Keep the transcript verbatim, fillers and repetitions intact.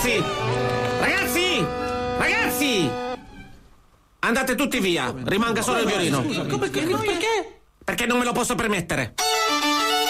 Ragazzi! Ragazzi! Ragazzi! Andate tutti via, rimanga solo il violino. Come, perché? Perché non me lo posso permettere.